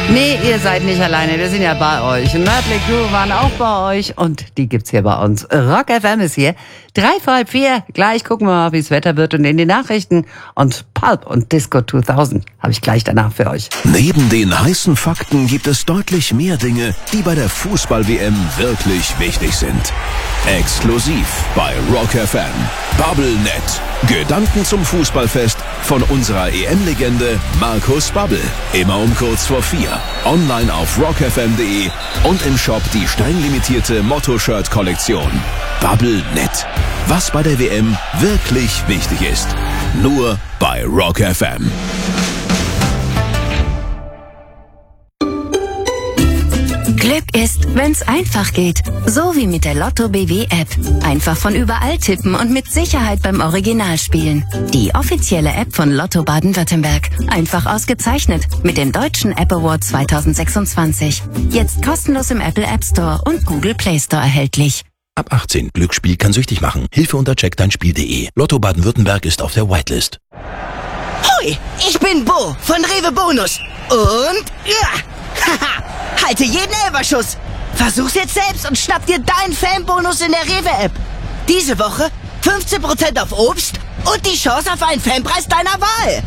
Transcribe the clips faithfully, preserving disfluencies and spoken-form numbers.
Nee, ihr seid nicht alleine, wir sind ja bei euch. Nördlich Crew waren auch bei euch und die gibt's hier bei uns. Rock F M ist hier. Drei vor halb vier. Gleich gucken wir mal, wie es Wetter wird und in die Nachrichten. Und Pulp und Disco zweitausend habe ich gleich danach für euch. Neben den heißen Fakten gibt es deutlich mehr Dinge, die bei der Fußball-W M wirklich wichtig sind. Exklusiv bei Rock F M. Bubblenet. Gedanken zum Fußballfest von unserer E M-Legende Markus Babbel. Immer um kurz vor vier. Online auf rock f m punkt de und im Shop die streng-limitierte Motto-Shirt-Kollektion. Bubblenet. Was bei der W M wirklich wichtig ist. Nur bei Rock F M. Glück ist, wenn's einfach geht. So wie mit der Lotto B W App. Einfach von überall tippen und mit Sicherheit beim Original spielen. Die offizielle App von Lotto Baden-Württemberg. Einfach ausgezeichnet mit dem Deutschen App Award zwanzig sechsundzwanzig. Jetzt kostenlos im Apple App Store und Google Play Store erhältlich. Ab achtzehn. Glücksspiel kann süchtig machen. Hilfe unter check dein Spiel punkt de. Lotto Baden-Württemberg ist auf der Whitelist. Hoi, ich bin Bo von Rewe Bonus. Und ja, haha, halte jeden Elferschuss. Versuch's jetzt selbst und schnapp dir deinen Fanbonus in der Rewe-App. Diese Woche fünfzehn Prozent auf Obst und die Chance auf einen Fanpreis deiner Wahl.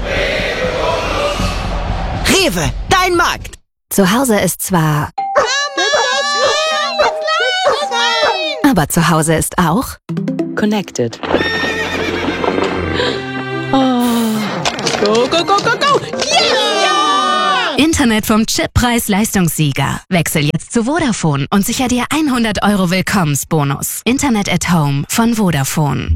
Rewe, Rewe, dein Markt. Zu Hause ist zwar... Aber zu Hause ist auch... Connected. Oh. Go, go, go, go, go! Yeah! Internet vom Chippreis-Leistungssieger. Wechsel jetzt zu Vodafone und sicher dir hundert Euro Willkommensbonus. Internet at Home von Vodafone.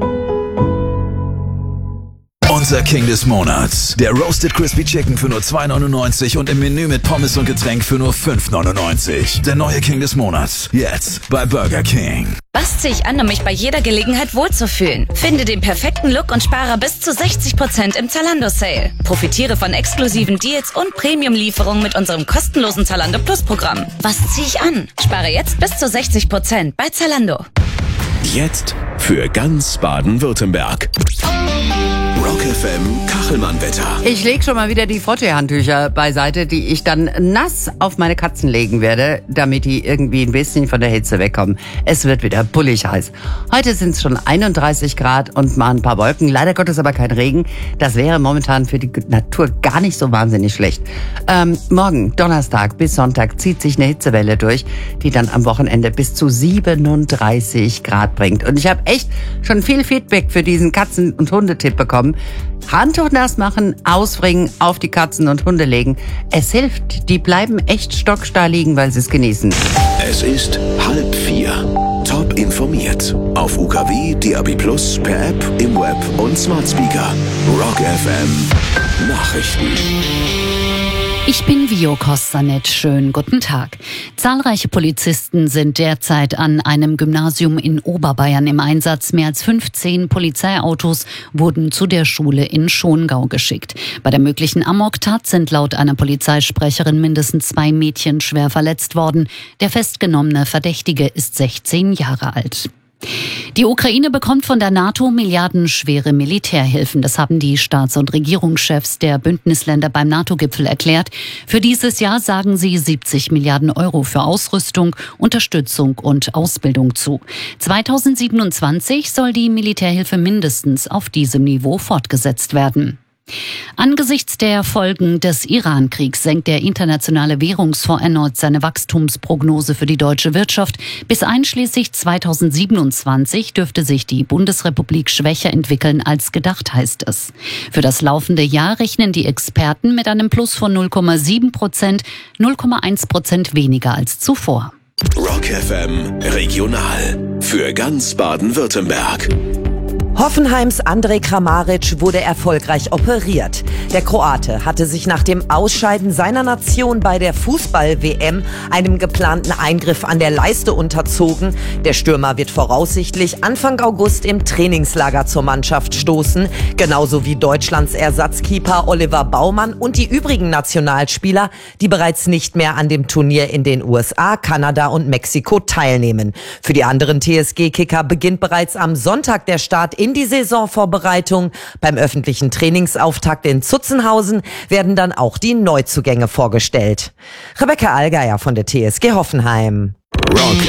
Unser King des Monats. Der Roasted Crispy Chicken für nur zwei neunundneunzig und im Menü mit Pommes und Getränk für nur fünf neunundneunzig. Der neue King des Monats. Jetzt bei Burger King. Was ziehe ich an, um mich bei jeder Gelegenheit wohlzufühlen? Finde den perfekten Look und spare bis zu sechzig Prozent im Zalando-Sale. Profitiere von exklusiven Deals und Premium-Lieferungen mit unserem kostenlosen Zalando Plus-Programm. Was ziehe ich an? Spare jetzt bis zu sechzig Prozent bei Zalando. Jetzt für ganz Baden-Württemberg. Rock F M Kachelmann-Wetter. Ich lege schon mal wieder die Frottee-Handtücher beiseite, die ich dann nass auf meine Katzen legen werde, damit die irgendwie ein bisschen von der Hitze wegkommen. Es wird wieder bullig heiß. Heute sind es schon einunddreißig Grad und mal ein paar Wolken. Leider Gottes aber kein Regen. Das wäre momentan für die Natur gar nicht so wahnsinnig schlecht. Ähm, morgen, Donnerstag bis Sonntag, zieht sich eine Hitzewelle durch, die dann am Wochenende bis zu siebenunddreißig Grad bringt. Und ich habe echt schon viel Feedback für diesen Katzen- und Hundetipp bekommen. Handtuch nass machen, ausbringen, auf die Katzen und Hunde legen. Es hilft, die bleiben echt stocksteil liegen, weil sie es genießen. Es ist halb vier. Top informiert. Auf U K W, D A B Plus, per App, im Web und Smart Speaker. Rock F M Nachrichten. Ich bin Vio Kostanet. Schönen guten Tag. Zahlreiche Polizisten sind derzeit an einem Gymnasium in Oberbayern im Einsatz. Mehr als fünfzehn Polizeiautos wurden zu der Schule in Schongau geschickt. Bei der möglichen Amoktat sind laut einer Polizeisprecherin mindestens zwei Mädchen schwer verletzt worden. Der festgenommene Verdächtige ist sechzehn Jahre alt. Die Ukraine bekommt von der NATO milliardenschwere Militärhilfen. Das haben die Staats- und Regierungschefs der Bündnisländer beim NATO-Gipfel erklärt. Für dieses Jahr sagen sie siebzig Milliarden Euro für Ausrüstung, Unterstützung und Ausbildung zu. zweitausendsiebenundzwanzig soll die Militärhilfe mindestens auf diesem Niveau fortgesetzt werden. Angesichts der Folgen des Iran-Kriegs senkt der Internationale Währungsfonds erneut seine Wachstumsprognose für die deutsche Wirtschaft. Bis einschließlich zweitausendsiebenundzwanzig dürfte sich die Bundesrepublik schwächer entwickeln als gedacht, heißt es. Für das laufende Jahr rechnen die Experten mit einem Plus von null Komma sieben Prozent, null Komma eins Prozent weniger als zuvor. Rock F M Regional. Für ganz Baden-Württemberg. Hoffenheims Andrej Kramaric wurde erfolgreich operiert. Der Kroate hatte sich nach dem Ausscheiden seiner Nation bei der Fußball-W M einem geplanten Eingriff an der Leiste unterzogen. Der Stürmer wird voraussichtlich Anfang August im Trainingslager zur Mannschaft stoßen, genauso wie Deutschlands Ersatzkeeper Oliver Baumann und die übrigen Nationalspieler, die bereits nicht mehr an dem Turnier in den U S A, Kanada und Mexiko teilnehmen. Für die anderen T S G-Kicker beginnt bereits am Sonntag der Start in in die Saisonvorbereitung. Beim öffentlichen Trainingsauftakt in Zutzenhausen werden dann auch die Neuzugänge vorgestellt. Rebecca Allgeier von der T S G Hoffenheim. Rock